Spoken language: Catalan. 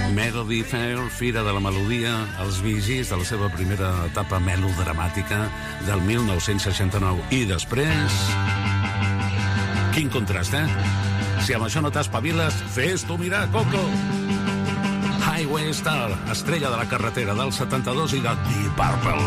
Melody Fair, Fira de la Melodia, els Bee Gees de la seva primera etapa melodramàtica del 1969. I després... Quin contrast, Si amb això no t'espaviles, fes-t'ho mirar, Coco! Highway Star, estrella de la carretera del 72 i de Deep Purple.